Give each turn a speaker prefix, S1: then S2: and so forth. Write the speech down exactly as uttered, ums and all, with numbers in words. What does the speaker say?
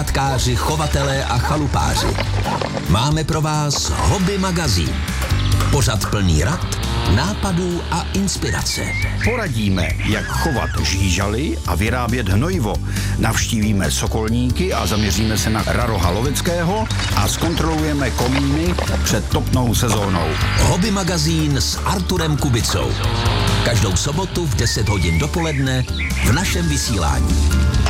S1: zahrádkáři, chovatelé a chalupáři. Máme pro vás Hobby magazín. Pořad plný rad, nápadů a inspirace.
S2: Poradíme, jak chovat žížaly a vyrábět hnojivo. Navštívíme sokolníky a zaměříme se na raroha loveckého a zkontrolujeme komíny před topnou sezónou.
S1: Hobby magazín s Arturem Kubicou. Každou sobotu v deset hodin dopoledne v našem vysílání.